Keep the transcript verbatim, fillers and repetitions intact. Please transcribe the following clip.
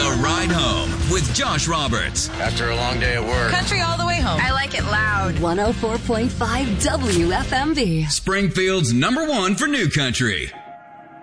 The Ride Home with Josh Roberts. After a long day at work. Country all the way home. I like it loud. one oh four point five W F M V. Springfield's number one for new country.